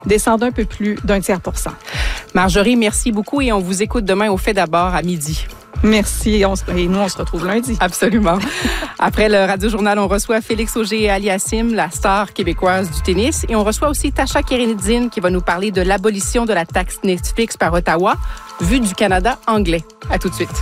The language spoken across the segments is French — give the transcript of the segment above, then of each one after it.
descend d'un peu plus d'0,1%. Marjorie, merci beaucoup et on vous écoute demain au Fait d'abord à midi. Merci. Et nous, on se retrouve lundi. Absolument. Après le Radio-Journal, on reçoit Félix Auger et Aliassime, la star québécoise du tennis. Et on reçoit aussi Tasha Kerenidine qui va nous parler de l'abolition de la taxe Netflix par Ottawa, vue du Canada anglais. À tout de suite.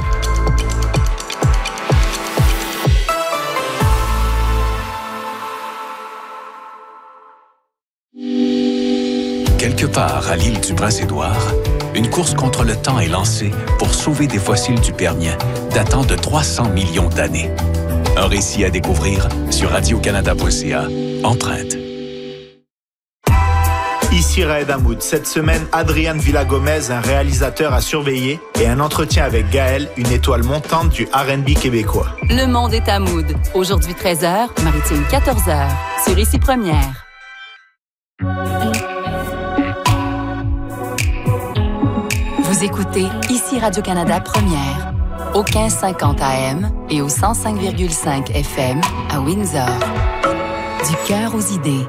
Quelque part à l'île du Prince-Édouard, une course contre le temps est lancée pour sauver des fossiles du Permien datant de 300 millions d'années. Un récit à découvrir sur radiocanada.ca. Empreinte. Ici Raed Hamoud. Cette semaine, Adrian Villa-Gomez, un réalisateur à surveiller, et un entretien avec Gaël, une étoile montante du R&B québécois. Le monde est Hamoud. Aujourd'hui 13h, Maritime 14h. Sur Ici Première. Vous écoutez Ici Radio-Canada Première, au 1550 AM et au 105,5 FM à Windsor. Du cœur aux idées.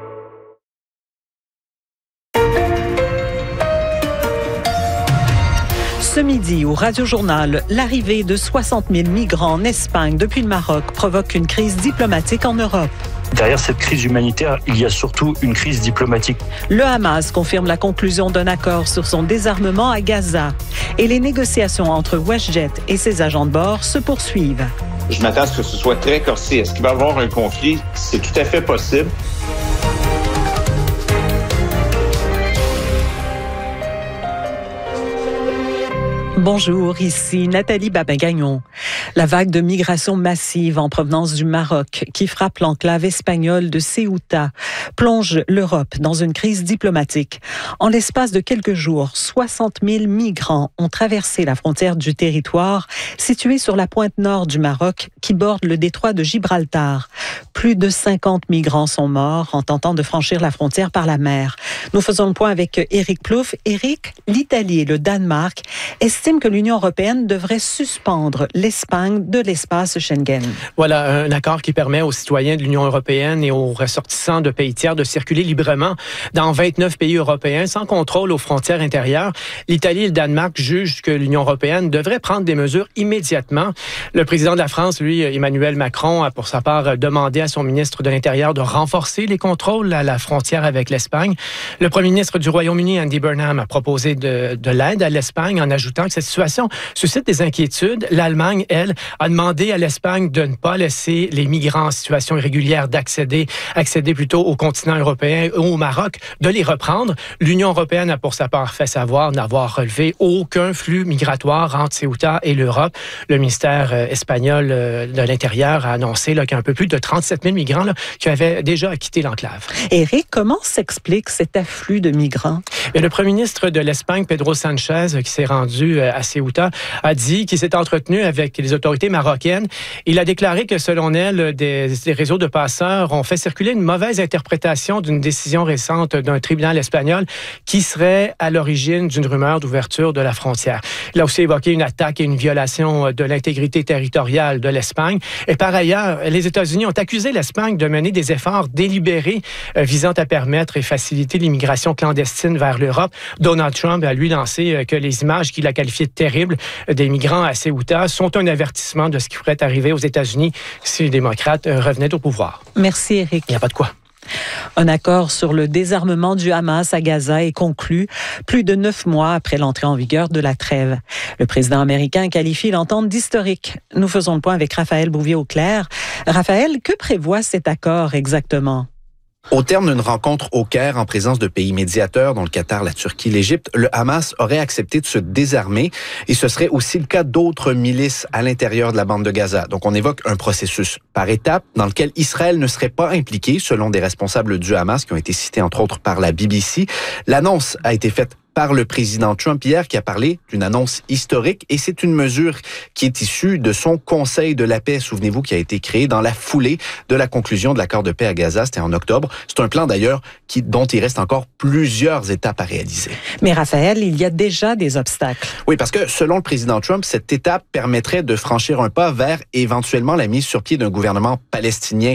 Ce midi, au Radio-Journal, l'arrivée de 60 000 migrants en Espagne depuis le Maroc provoque une crise diplomatique en Europe. Derrière cette crise humanitaire, il y a surtout une crise diplomatique. Le Hamas confirme la conclusion d'un accord sur son désarmement à Gaza. Et les négociations entre WestJet et ses agents de bord se poursuivent. Je m'attends à ce que ce soit très corsé. Est-ce qu'il va y avoir un conflit? C'est tout à fait possible. Bonjour, ici Nathalie Babin-Gagnon. La vague de migration massive en provenance du Maroc qui frappe l'enclave espagnole de Ceuta plonge l'Europe dans une crise diplomatique. En l'espace de quelques jours, 60 000 migrants ont traversé la frontière du territoire situé sur la pointe nord du Maroc qui borde le détroit de Gibraltar. Plus de 50 migrants sont morts en tentant de franchir la frontière par la mer. Nous faisons le point avec Éric Plouffe. Éric, l'Italie et le Danemark estiment que l'Union européenne devrait suspendre l'Espagne de l'espace Schengen. Voilà, un accord qui permet aux citoyens de l'Union européenne et aux ressortissants de pays tiers de circuler librement dans 29 pays européens sans contrôle aux frontières intérieures. L'Italie et le Danemark jugent que l'Union européenne devrait prendre des mesures immédiatement. Le président de la France, lui, Emmanuel Macron, a pour sa part demandé à son ministre de l'Intérieur de renforcer les contrôles à la frontière avec l'Espagne. Le premier ministre du Royaume-Uni, Andy Burnham, a proposé de l'aide à l'Espagne en ajoutant que cette situation suscite des inquiétudes. L'Allemagne, elle, a demandé à l'Espagne de ne pas laisser les migrants en situation irrégulière accéder plutôt au continent européen ou au Maroc, de les reprendre. L'Union européenne a pour sa part fait savoir n'avoir relevé aucun flux migratoire entre Ceuta et l'Europe. Le ministère espagnol de l'Intérieur a annoncé qu'il y a un peu plus de 37 000 migrants qui avaient déjà quitté l'enclave. Éric, comment s'explique cet afflux de migrants? Et le premier ministre de l'Espagne, Pedro Sanchez, qui s'est rendu à Ceuta, a dit qu'il s'est entretenu avec les autorités marocaines. Il a déclaré que, selon elle, des réseaux de passeurs ont fait circuler une mauvaise interprétation d'une décision récente d'un tribunal espagnol qui serait à l'origine d'une rumeur d'ouverture de la frontière. Il a aussi évoqué une attaque et une violation de l'intégrité territoriale de l'Espagne. Et par ailleurs, les États-Unis ont accusé l'Espagne de mener des efforts délibérés visant à permettre et faciliter l'immigration clandestine vers l'Europe. Donald Trump a, lui, lancé que les images qu'il a qualifiées de terribles des migrants à Ceuta sont un avertissement de ce qui pourrait arriver aux États-Unis si les démocrates revenaient au pouvoir. Merci, Éric. Il n'y a pas de quoi. Un accord sur le désarmement du Hamas à Gaza est conclu plus de 9 mois après l'entrée en vigueur de la trêve. Le président américain qualifie l'entente d'historique. Nous faisons le point avec Raphaël Bouvier-Auclair. Raphaël, que prévoit cet accord exactement? Au terme d'une rencontre au Caire en présence de pays médiateurs, dont le Qatar, la Turquie, l'Égypte, le Hamas aurait accepté de se désarmer et ce serait aussi le cas d'autres milices à l'intérieur de la bande de Gaza. Donc on évoque un processus par étapes dans lequel Israël ne serait pas impliqué, selon des responsables du Hamas qui ont été cités entre autres par la BBC. L'annonce a été faite par le président Trump hier qui a parlé d'une annonce historique et c'est une mesure qui est issue de son Conseil de la paix, souvenez-vous, qui a été créé dans la foulée de la conclusion de l'accord de paix à Gaza, c'était en octobre. C'est un plan d'ailleurs dont il reste encore plusieurs étapes à réaliser. Mais Raphaël, il y a déjà des obstacles. Oui, parce que selon le président Trump, cette étape permettrait de franchir un pas vers éventuellement la mise sur pied d'un gouvernement palestinien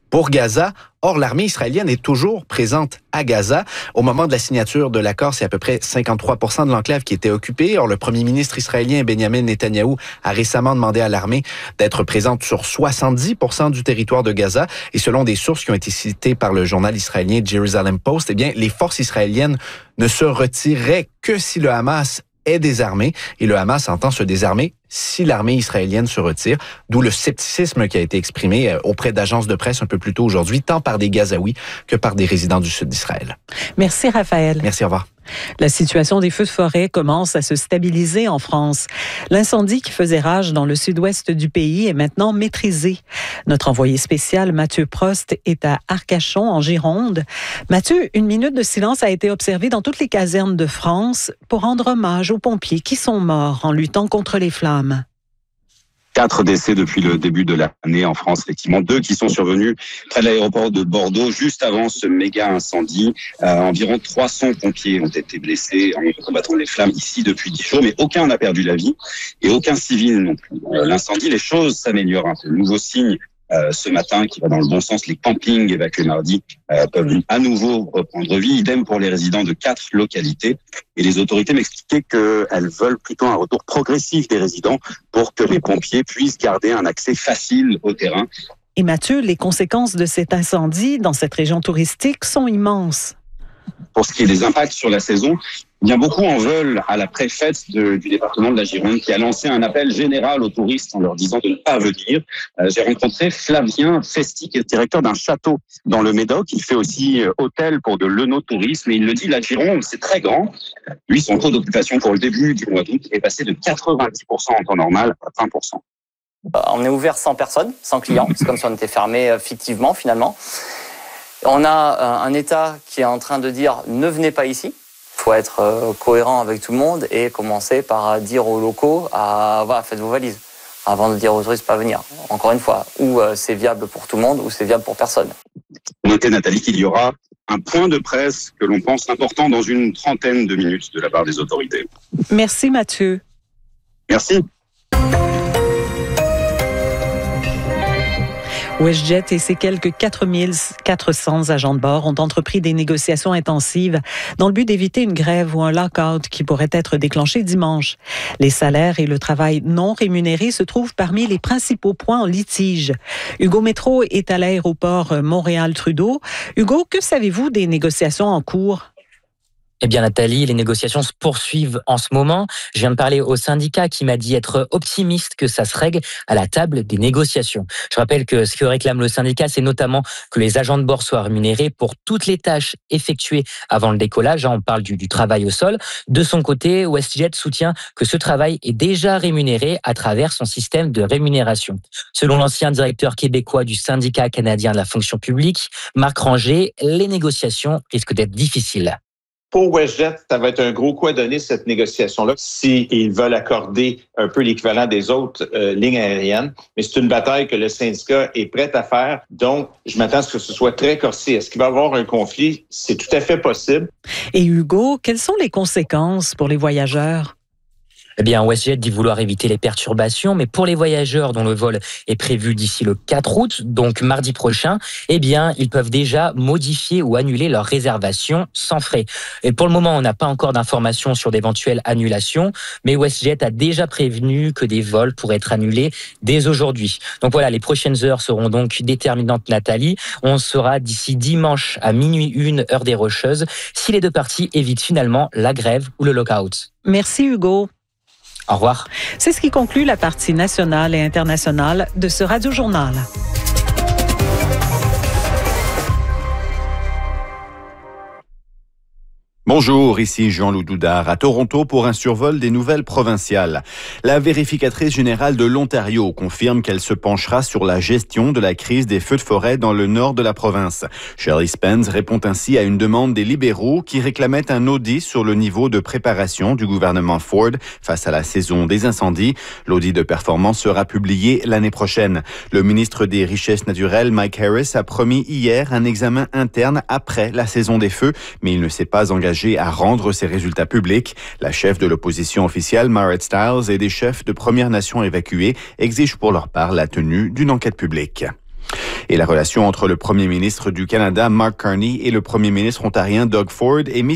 pour Gaza. Or, l'armée israélienne est toujours présente à Gaza. Au moment de la signature de l'accord, c'est à peu près 53% de l'enclave qui était occupée. Or, le premier ministre israélien Benjamin Netanyahou a récemment demandé à l'armée d'être présente sur 70% du territoire de Gaza. Et selon des sources qui ont été citées par le journal israélien Jerusalem Post, eh bien, les forces israéliennes ne se retireraient que si le Hamas est désarmé. Et le Hamas entend se désarmer si l'armée israélienne se retire, d'où le scepticisme qui a été exprimé auprès d'agences de presse un peu plus tôt aujourd'hui, tant par des Gazaouis que par des résidents du sud d'Israël. Merci Raphaël. Merci, au revoir. La situation des feux de forêt commence à se stabiliser en France. L'incendie qui faisait rage dans le sud-ouest du pays est maintenant maîtrisé. Notre envoyé spécial Mathieu Prost est à Arcachon, en Gironde. Mathieu, une minute de silence a été observée dans toutes les casernes de France pour rendre hommage aux pompiers qui sont morts en luttant contre les flammes. 4 décès depuis le début de l'année en France, effectivement. 2 qui sont survenus près de l'aéroport de Bordeaux, juste avant ce méga incendie. Environ 300 pompiers ont été blessés en combattant les flammes ici depuis 10 jours, mais aucun n'a perdu la vie et aucun civil non plus. L'incendie, les choses s'améliorent un peu. Nouveau signe ce matin qui va dans le bon sens. Les campings évacués mardi peuvent à nouveau reprendre vie. Idem pour les résidents de 4 localités. Et les autorités m'expliquaient qu'elles veulent plutôt un retour progressif des résidents pour que les pompiers puissent garder un accès facile au terrain. Et Mathieu, les conséquences de cet incendie dans cette région touristique sont immenses. Pour ce qui est des impacts sur la saison, bien beaucoup en veulent à la préfète du département de la Gironde qui a lancé un appel général aux touristes en leur disant de ne pas venir. J'ai rencontré Flavien Festi, qui est directeur d'un château dans le Médoc. Il fait aussi hôtel pour de l'œnotourisme et il le dit, la Gironde, c'est très grand. Lui, son taux d'occupation pour le début du mois d'août est passé de 90% en temps normal à 20%. On est ouvert sans personne, sans clients. C'est comme si on était fermé fictivement finalement. On a un État qui est en train de dire « ne venez pas ici ». Il faut être cohérent avec tout le monde et commencer par dire aux locaux voilà, faites vos valises avant de dire aux touristes pas venir. Encore une fois, ou c'est viable pour tout le monde ou c'est viable pour personne. Notez, Nathalie, qu'il y aura un point de presse que l'on pense important dans une trentaine de minutes de la part des autorités. Merci Mathieu. Merci. WestJet et ses quelques 4400 agents de bord ont entrepris des négociations intensives dans le but d'éviter une grève ou un lock-out qui pourrait être déclenché dimanche. Les salaires et le travail non rémunéré se trouvent parmi les principaux points en litige. Hugo Métro est à l'aéroport Montréal-Trudeau. Hugo, que savez-vous des négociations en cours? Eh bien, Nathalie, les négociations se poursuivent en ce moment. Je viens de parler au syndicat qui m'a dit être optimiste que ça se règle à la table des négociations. Je rappelle que ce que réclame le syndicat, c'est notamment que les agents de bord soient rémunérés pour toutes les tâches effectuées avant le décollage. On parle du travail au sol. De son côté, WestJet soutient que ce travail est déjà rémunéré à travers son système de rémunération. Selon l'ancien directeur québécois du syndicat canadien de la fonction publique, Marc Ranger, les négociations risquent d'être difficiles. Pour WestJet, ça va être un gros coup à donner, cette négociation-là, s'ils veulent accorder un peu l'équivalent des autres lignes aériennes. Mais c'est une bataille que le syndicat est prêt à faire. Donc, je m'attends à ce que ce soit très corsé. Est-ce qu'il va y avoir un conflit? C'est tout à fait possible. Et Hugo, quelles sont les conséquences pour les voyageurs? Eh bien, WestJet dit vouloir éviter les perturbations, mais pour les voyageurs dont le vol est prévu d'ici le 4 août, donc mardi prochain, eh bien, ils peuvent déjà modifier ou annuler leur réservation sans frais. Et pour le moment, on n'a pas encore d'informations sur d'éventuelles annulations, mais WestJet a déjà prévenu que des vols pourraient être annulés dès aujourd'hui. Donc voilà, les prochaines heures seront donc déterminantes, Nathalie. On saura d'ici dimanche à minuit 1, heure des Rocheuses, si les deux parties évitent finalement la grève ou le lock-out. Merci Hugo. Au revoir. C'est ce qui conclut la partie nationale et internationale de ce Radio-Journal. Bonjour, ici Jean-Loup Doudard à Toronto pour un survol des nouvelles provinciales. La vérificatrice générale de l'Ontario confirme qu'elle se penchera sur la gestion de la crise des feux de forêt dans le nord de la province. Shirley Spence répond ainsi à une demande des libéraux qui réclamaient un audit sur le niveau de préparation du gouvernement Ford face à la saison des incendies. L'audit de performance sera publié l'année prochaine. Le ministre des Richesses naturelles, Mike Harris, a promis hier un examen interne après la saison des feux, mais il ne s'est pas engagé à rendre ses résultats publics. La chef de l'opposition officielle, Marit Stiles, et des chefs de Premières Nations évacués exigent pour leur part la tenue d'une enquête publique. Et la relation entre le premier ministre du Canada, Mark Carney, et le premier ministre ontarien, Doug Ford, est mise